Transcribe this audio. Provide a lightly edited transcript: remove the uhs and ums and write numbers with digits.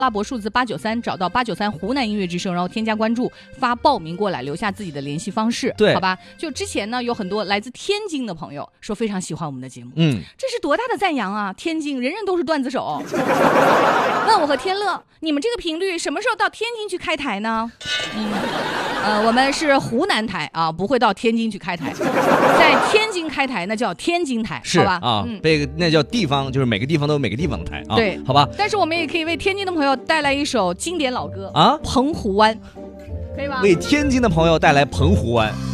阿拉伯数字893找到893湖南音乐之声，然后添加关注，发报名过来，留下自己的联系方式， 对， 好吧？就之前呢，有很多来自天津的朋友说非常喜欢我们的节目，这是多大的赞扬啊！天津人人都是段子手。问我和天乐，你们这个频率什么时候到天津去开台呢？我们是湖南台啊，不会到天津去开台，在天津开台那叫天津台， 是好吧？ 啊，那叫地方，就是每个地方都有每个地方的台啊， 对， 好吧。 但是我们也可以为天津的朋友带来一首经典老歌啊， 《澎湖湾》，可以吗？ 为天津的朋友带来《澎湖湾》。